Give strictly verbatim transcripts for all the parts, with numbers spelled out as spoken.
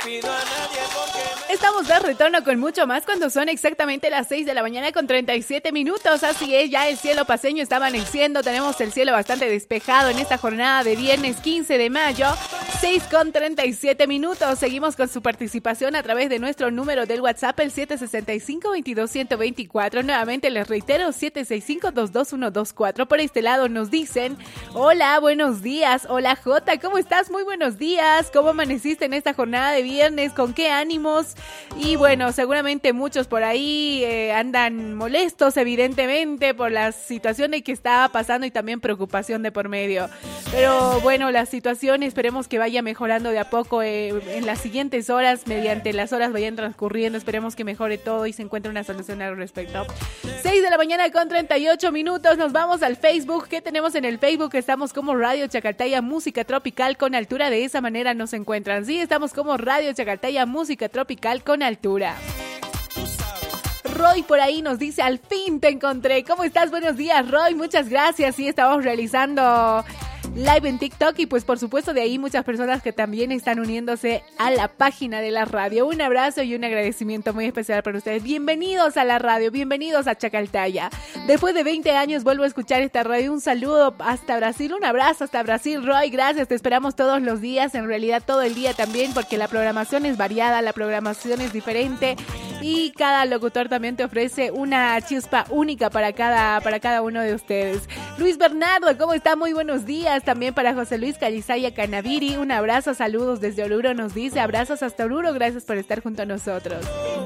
Estamos de retorno con mucho más cuando son exactamente las seis de la mañana con treinta y siete minutos. Así es, ya el cielo paceño está amaneciendo. Tenemos el cielo bastante despejado en esta jornada de viernes quince de mayo. seis con treinta y siete minutos. Seguimos con su participación a través de nuestro número del WhatsApp, el siete seis cinco, veintidós, ciento veinticuatro. Nuevamente les reitero, siete seis cinco, dos dos uno dos cuatro. Por este lado nos dicen, hola, buenos días. Hola, Jota, ¿cómo estás? Muy buenos días. ¿Cómo amaneciste en esta jornada de viernes? ¿Con qué ánimos? Y bueno, seguramente muchos por ahí eh, andan molestos, evidentemente, por la situación de que está pasando y también preocupación de por medio. Pero bueno, la situación esperemos que vaya mejorando de a poco eh, en las siguientes horas, mediante las horas vayan transcurriendo. Esperemos que mejore todo y se encuentre una solución al respecto. seis de la mañana con treinta y ocho minutos. Nos vamos al Facebook. ¿Qué tenemos en el Facebook? Estamos como Radio Chacaltaya Música Tropical con Altura. De esa manera nos encuentran. Sí, estamos como Radio Chacaltaya Música Tropical con Altura. Roy por ahí nos dice, al fin te encontré. ¿Cómo estás? Buenos días, Roy. Muchas gracias. Sí, estamos realizando live en TikTok y pues por supuesto de ahí muchas personas que también están uniéndose a la página de la radio. Un abrazo y un agradecimiento muy especial para ustedes. Bienvenidos a la radio, bienvenidos a Chacaltaya. Después de veinte años vuelvo a escuchar esta radio. Un saludo hasta Brasil, un abrazo hasta Brasil, Roy. Gracias, te esperamos todos los días, en realidad todo el día también, porque la programación es variada, la programación es diferente y cada locutor también te ofrece una chispa única para cada, para cada uno de ustedes. Luis Bernardo, ¿cómo está? Muy buenos días. También para José Luis Calizaya Canaviri, un abrazo, saludos desde Oruro, nos dice, abrazos hasta Oruro, gracias por estar junto a nosotros.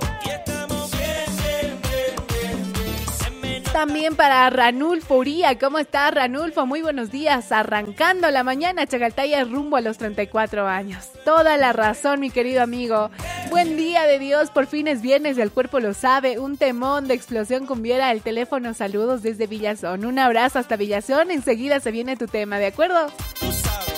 También para Ranulfo Uría, ¿cómo está Ranulfo? Muy buenos días, arrancando la mañana, Chacaltaya rumbo a los treinta y cuatro años. Toda la razón, mi querido amigo. Buen día de Dios, por fin es viernes y el cuerpo lo sabe. Un temón de explosión cumbiera el teléfono, saludos desde Villazón. Un abrazo hasta Villazón, enseguida se viene tu tema, ¿de acuerdo?